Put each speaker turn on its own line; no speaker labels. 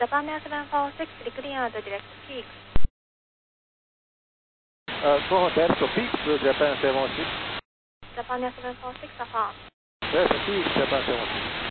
Japan Air 746, declared direct peak.
Go ahead, so peak to Japan 716.
Japan Air 746, affirm.
Yes, peak Japan 716.